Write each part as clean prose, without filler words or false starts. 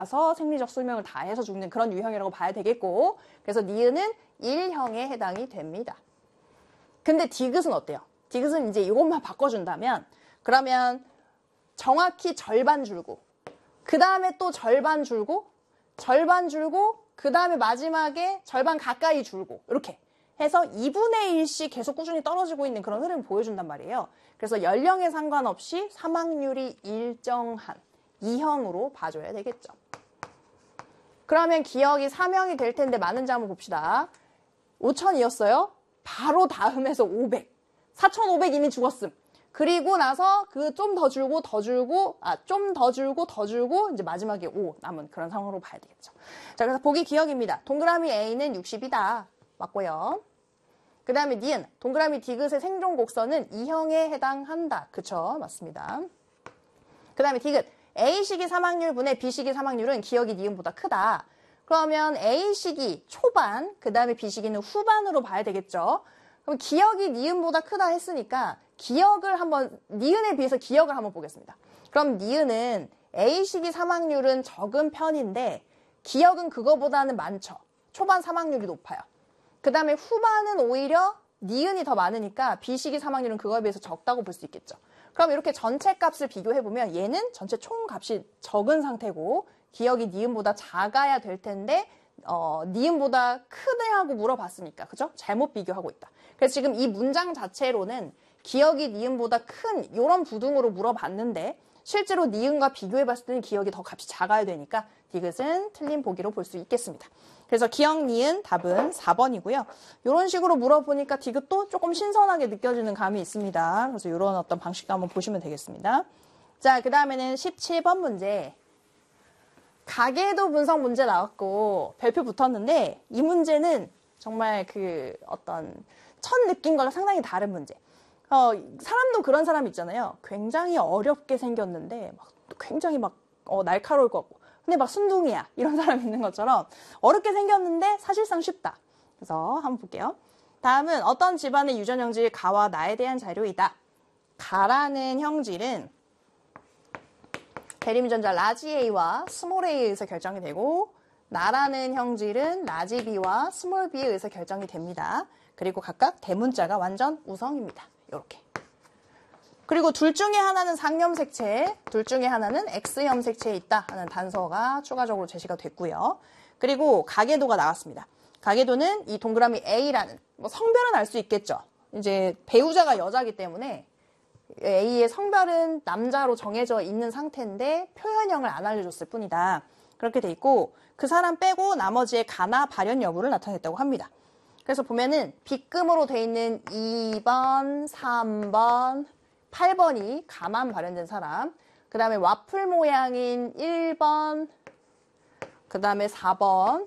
나서 생리적 수명을 다해서 죽는 그런 유형이라고 봐야 되겠고, 그래서 니은은 1형에 해당이 됩니다. 근데 디귿은 어때요? 디귿은 이제 이것만 바꿔준다면, 그러면 정확히 절반 줄고, 그 다음에 또 절반 줄고, 그 다음에 마지막에 절반 가까이 줄고, 이렇게 해서 2분의 1씩 계속 꾸준히 떨어지고 있는 그런 흐름을 보여준단 말이에요. 그래서 연령에 상관없이 사망률이 일정한 2형으로 봐줘야 되겠죠. 그러면 기억이 3형이 될 텐데 많은지 한번 봅시다. 5,000이었어요. 바로 다음에서 500. 4,500 이미 죽었음. 그리고 나서 그 좀 더 줄고 좀 더 줄고 이제 마지막에 5 남은 그런 상황으로 봐야 되겠죠. 자, 그래서 보기 기억입니다. 동그라미 A는 60이다. 맞고요. 그 다음에 니은, 동그라미 디귿의 생존 곡선은 2형에 해당한다. 그쵸? 맞습니다. 그 다음에 디귿, A시기 사망률 분의 B시기 사망률은 기억이 니은보다 크다. 그러면 A시기 초반, 그 다음에 B시기는 후반으로 봐야 되겠죠. 그럼 기억이 니은보다 크다 했으니까 기억을 한번, 니은에 비해서 기억을 한번 보겠습니다. 그럼 니은은 A시기 사망률은 적은 편인데 기억은 그거보다는 많죠. 초반 사망률이 높아요. 그 다음에 후반은 오히려 니은이 더 많으니까 B시기 사망률은 그거에 비해서 적다고 볼 수 있겠죠. 그럼 이렇게 전체 값을 비교해보면 얘는 전체 총 값이 적은 상태고 기억이 니은보다 작아야 될 텐데 니은보다 크냐고 물어봤으니까 그죠? 잘못 비교하고 있다. 그래서 지금 이 문장 자체로는 기억이 니은보다 큰 이런 부등으로 물어봤는데 실제로 니은과 비교해봤을 때는 기억이 더 값이 작아야 되니까 디귿은 틀린 보기로 볼 수 있겠습니다. 그래서 기억 니은 답은 4번이고요. 이런 식으로 물어보니까 디귿도 조금 신선하게 느껴지는 감이 있습니다. 그래서 이런 어떤 방식도 한번 보시면 되겠습니다. 자, 그 다음에는 17번 문제. 가계도 분석 문제 나왔고 별표 붙었는데 이 문제는 정말 그 어떤 첫 느낌과 상당히 다른 문제. 사람도 그런 사람 있잖아요. 굉장히 어렵게 생겼는데 굉장히 날카로울 것 같고 근데 순둥이야 이런 사람 있는 것처럼 어렵게 생겼는데 사실상 쉽다. 그래서 한번 볼게요. 다음은 어떤 집안의 유전 형질 가와 나에 대한 자료이다. 가라는 형질은 대림전자 라지 A와 스몰 A에 의해서 결정이 되고 나라는 형질은 라지 B와 스몰 B에 의해서 결정이 됩니다. 그리고 각각 대문자가 완전 우성입니다. 이렇게. 그리고 둘 중에 하나는 상염색체, 둘 중에 하나는 X염색체에 있다 하는 단서가 추가적으로 제시가 됐고요. 그리고 가계도가 나왔습니다. 가계도는 이 동그라미 A라는 성별은 알 수 있겠죠. 이제 배우자가 여자이기 때문에 A의 성별은 남자로 정해져 있는 상태인데 표현형을 안 알려줬을 뿐이다. 그렇게 돼 있고 그 사람 빼고 나머지의 가나 발현 여부를 나타냈다고 합니다. 그래서 보면은 B금으로 돼 있는 2번, 3번, 8번이 가만 발현된 사람, 그 다음에 와플 모양인 1번, 그 다음에 4번,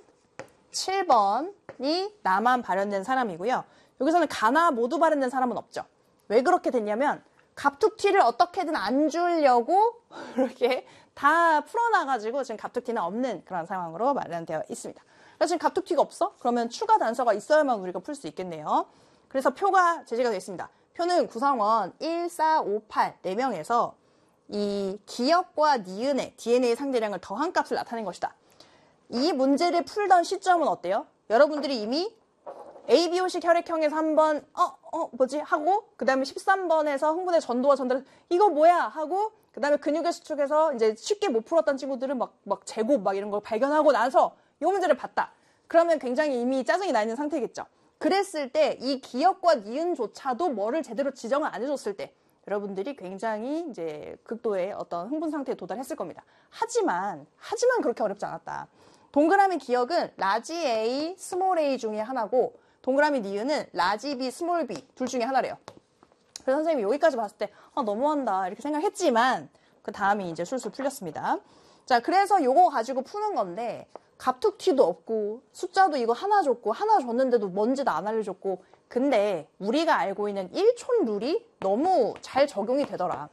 7번이 나만 발현된 사람이고요. 여기서는 가나 모두 발현된 사람은 없죠. 왜 그렇게 됐냐면 갑툭튀를 어떻게든 안 주려고 이렇게 다 풀어놔가지고 지금 갑툭튀는 없는 그런 상황으로 마련되어 있습니다. 그래서 지금 갑툭튀가 없어? 그러면 추가 단서가 있어야만 우리가 풀 수 있겠네요. 그래서 표가 제시가 되어 있습니다. 표는 구성원 1, 4, 5, 8, 4명에서 이 기억과 니은의 DNA 상대량을 더한 값을 나타낸 것이다. 이 문제를 풀던 시점은 어때요? 여러분들이 이미 ABO식 혈액형에서 한번 뭐지? 하고 그 다음에 13번에서 흥분의 전도와 전달 이거 뭐야? 하고 그 다음에 근육의 수축에서 이제 쉽게 못 풀었던 친구들은 막 제곱 이런 걸 발견하고 나서 이 문제를 봤다. 그러면 굉장히 이미 짜증이 나 있는 상태겠죠. 그랬을 때 이 기억과 니은조차도 뭐를 제대로 지정을 안 해줬을 때 여러분들이 굉장히 이제 극도의 어떤 흥분 상태에 도달했을 겁니다. 하지만 그렇게 어렵지 않았다. 동그라미 기억은 라지 A, 스몰 A 중에 하나고 동그라미 니은은 라지 B, 스몰 B 둘 중에 하나래요. 그래서 선생님이 여기까지 봤을 때 너무한다 이렇게 생각했지만 그 다음이 이제 술술 풀렸습니다. 자, 그래서 요거 가지고 푸는 건데 갑툭튀도 없고 숫자도 이거 하나 줬고 하나 줬는데도 뭔지도 안 알려줬고 근데 우리가 알고 있는 1촌 룰이 너무 잘 적용이 되더라.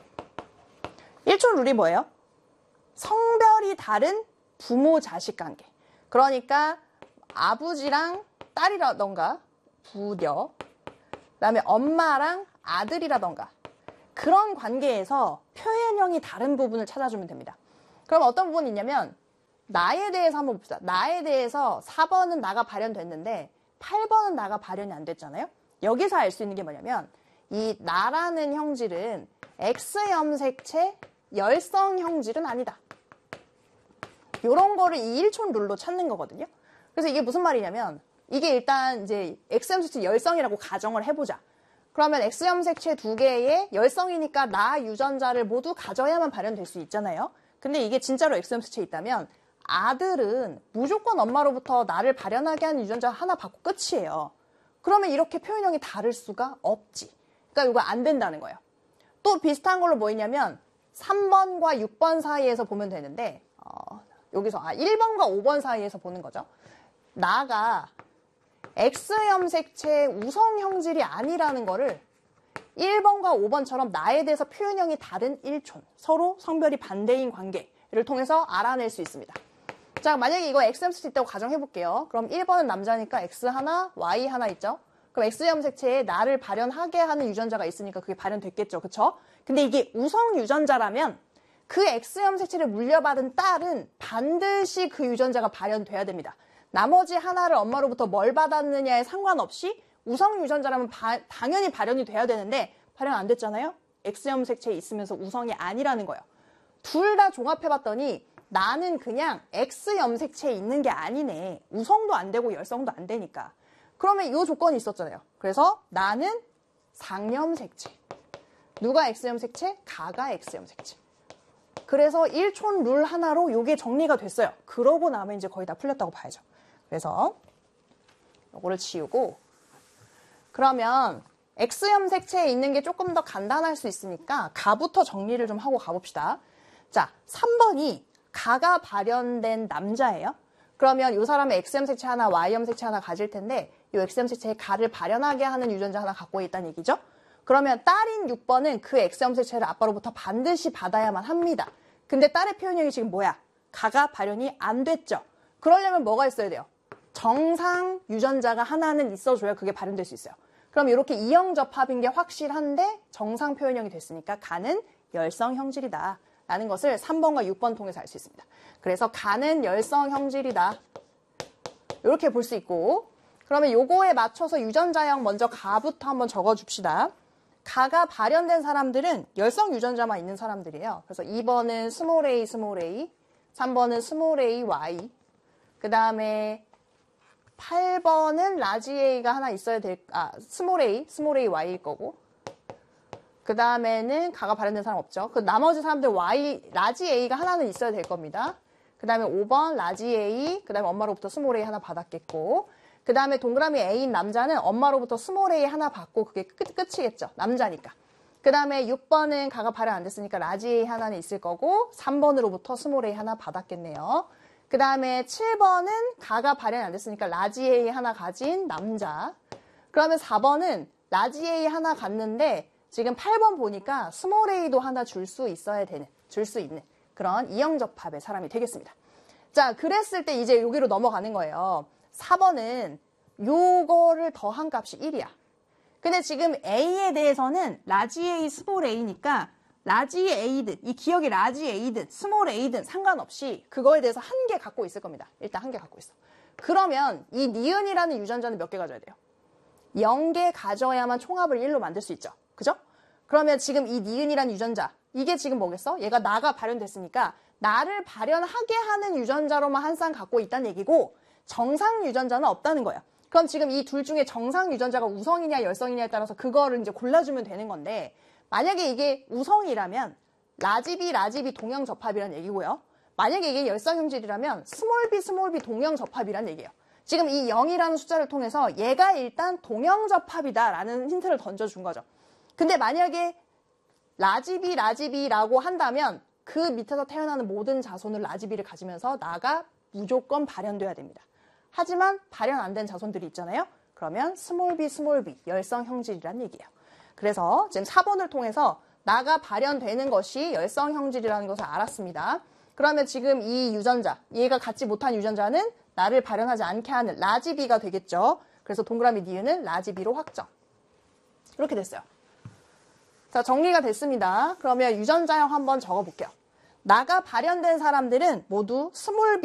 1촌 룰이 뭐예요? 성별이 다른 부모 자식 관계. 그러니까 아버지랑 딸이라던가 부녀 그다음에 엄마랑 아들이라던가 그런 관계에서 표현형이 다른 부분을 찾아주면 됩니다. 그럼 어떤 부분이 있냐면 나에 대해서 한번 봅시다. 나에 대해서 4번은 나가 발현됐는데 8번은 나가 발현이 안 됐잖아요. 여기서 알 수 있는 게 뭐냐면 이 나라는 형질은 X염색체 열성 형질은 아니다. 이런 거를 이 1촌 룰로 찾는 거거든요. 그래서 이게 무슨 말이냐면 이게 일단 이제 X염색체 열성이라고 가정을 해보자. 그러면 X염색체 두 개의 열성이니까 나 유전자를 모두 가져야만 발현될 수 있잖아요. 근데 이게 진짜로 X염색체에 있다면 아들은 무조건 엄마로부터 나를 발현하게 하는 유전자 하나 받고 끝이에요. 그러면 이렇게 표현형이 다를 수가 없지. 그러니까 이거 안 된다는 거예요. 또 비슷한 걸로 뭐 있냐면 3번과 6번 사이에서 보면 되는데 여기서 1번과 5번 사이에서 보는 거죠. 나가 X염색체의 우성 형질이 아니라는 거를 1번과 5번처럼 나에 대해서 표현형이 다른 1촌, 서로 성별이 반대인 관계를 통해서 알아낼 수 있습니다. 자, 만약에 이거 X염색체 있다고 가정해볼게요. 그럼 1번은 남자니까 X 하나, Y 하나 있죠? 그럼 X염색체에 나를 발현하게 하는 유전자가 있으니까 그게 발현됐겠죠. 그쵸? 근데 이게 우성 유전자라면 그 X염색체를 물려받은 딸은 반드시 그 유전자가 발현돼야 됩니다. 나머지 하나를 엄마로부터 뭘 받았느냐에 상관없이 우성 유전자라면 당연히 발현이 돼야 되는데 발현 안 됐잖아요? X염색체에 있으면서 우성이 아니라는 거예요. 둘 다 종합해봤더니 나는 그냥 X염색체에 있는 게 아니네. 우성도 안 되고 열성도 안 되니까. 그러면 이 조건이 있었잖아요. 그래서 나는 상염색체. 누가 X염색체? 가가 X염색체. 그래서 1촌 룰 하나로 이게 정리가 됐어요. 그러고 나면 이제 거의 다 풀렸다고 봐야죠. 그래서 이거를 지우고 그러면 X염색체에 있는 게 조금 더 간단할 수 있으니까 가부터 정리를 좀 하고 가봅시다. 자, 3번이 가가 발현된 남자예요. 그러면 이 사람은 X염색체 하나, Y염색체 하나 가질 텐데 이 X염색체에 가를 발현하게 하는 유전자 하나 갖고 있다는 얘기죠. 그러면 딸인 6번은 그 X염색체를 아빠로부터 반드시 받아야만 합니다. 근데 딸의 표현형이 지금 뭐야? 가가 발현이 안 됐죠. 그러려면 뭐가 있어야 돼요? 정상 유전자가 하나는 있어줘야 그게 발현될 수 있어요. 그럼 이렇게 이형접합인 게 확실한데 정상 표현형이 됐으니까 가는 열성 형질이다 라는 것을 3번과 6번 통해서 알 수 있습니다. 그래서 가는 열성 형질이다 이렇게 볼 수 있고 그러면 요거에 맞춰서 유전자형 먼저 가부터 한번 적어줍시다. 가가 발현된 사람들은 열성 유전자만 있는 사람들이에요. 그래서 2번은 스몰 a, 3번은 스몰 a, y. 그 다음에 8번은 라지 a가 하나 있어야 스몰 a, y일 거고. 그 다음에는 가가 발현된 사람 없죠. 그 나머지 사람들 라지 a가 하나는 있어야 될 겁니다. 그 다음에 5번 라지 a, 그 다음에 엄마로부터 스몰 a 하나 받았겠고. 그 다음에 동그라미 A인 남자는 엄마로부터 스몰 a 하나 받고 그게 끝이겠죠. 남자니까. 그 다음에 6번은 가가 발현 안 됐으니까 라지 A 하나는 있을 거고 3번으로부터 스몰 a 하나 받았겠네요. 그 다음에 7번은 가가 발현 안 됐으니까 라지 A 하나 가진 남자. 그러면 4번은 라지 A 하나 갔는데 지금 8번 보니까 스몰 a도 하나 줄 수 있는 그런 이형접합의 사람이 되겠습니다. 자, 그랬을 때 이제 여기로 넘어가는 거예요. 4번은 요거를 더한 값이 1이야. 근데 지금 A에 대해서는 라지 A, 스몰 a니까 라지 A든 이 기억이 라지 A든 스몰 a든 상관없이 그거에 대해서 한 개 갖고 있을 겁니다. 일단 한 개 갖고 있어. 그러면 이 니은이라는 유전자는 몇 개 가져야 돼요? 0개 가져야만 총합을 1로 만들 수 있죠. 그죠? 그러면 지금 이 니은이라는 유전자 이게 지금 뭐겠어? 얘가 나가 발현됐으니까 나를 발현하게 하는 유전자로만 한 쌍 갖고 있다는 얘기고 정상 유전자는 없다는 거야. 그럼 지금 이 둘 중에 정상 유전자가 우성이냐 열성이냐에 따라서 그거를 이제 골라주면 되는 건데 만약에 이게 우성이라면 라지 B 동형접합이라는 얘기고요. 만약에 이게 열성 형질이라면 스몰 b 동형접합이라는 얘기예요. 지금 이 0이라는 숫자를 통해서 얘가 일단 동형접합이다라는 힌트를 던져준 거죠. 근데 만약에 라지 B라고 한다면 그 밑에서 태어나는 모든 자손은 라지 B를 가지면서 나가 무조건 발현돼야 됩니다. 하지만 발현 안 된 자손들이 있잖아요. 그러면 스몰 b 열성 형질이라는 얘기예요. 그래서 지금 4번을 통해서 나가 발현되는 것이 열성 형질이라는 것을 알았습니다. 그러면 지금 이 유전자, 얘가 갖지 못한 유전자는 나를 발현하지 않게 하는 라지 B가 되겠죠. 그래서 동그라미 니은은 라지 B로 확정. 이렇게 됐어요. 자, 정리가 됐습니다. 그러면 유전자형 한번 적어볼게요. 나가 발현된 사람들은 모두 스몰